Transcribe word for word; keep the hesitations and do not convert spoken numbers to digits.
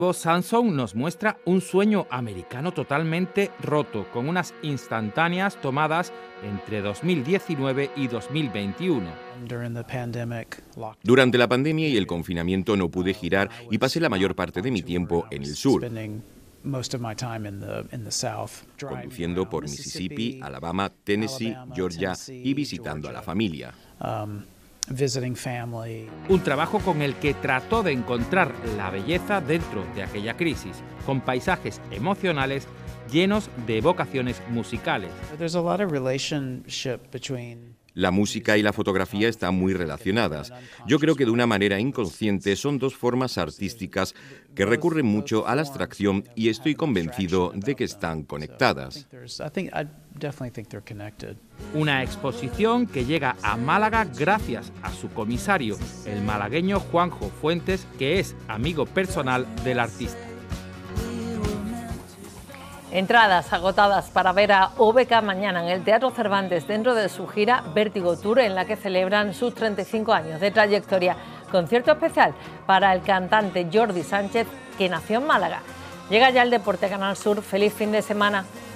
Samsung nos muestra un sueño americano totalmente roto, con unas instantáneas tomadas entre dos mil diecinueve y dos mil veintiuno. Durante la pandemia y el confinamiento no pude girar y pasé la mayor parte de mi tiempo en el sur, conduciendo por Mississippi, Alabama, Tennessee, Georgia y visitando a la familia. Un trabajo con el que trató de encontrar la belleza dentro de aquella crisis, con paisajes emocionales llenos de evocaciones musicales. La música y la fotografía están muy relacionadas. Yo creo que de una manera inconsciente son dos formas artísticas que recurren mucho a la abstracción y estoy convencido de que están conectadas. Una exposición que llega a Málaga gracias a su comisario, el malagueño Juanjo Fuentes, que es amigo personal del artista. Entradas agotadas para ver a O B K mañana en el Teatro Cervantes dentro de su gira Vértigo Tour, en la que celebran sus treinta y cinco años de trayectoria. Concierto especial para el cantante Jordi Sánchez, que nació en Málaga. Llega ya el deporte Canal Sur. Feliz fin de semana.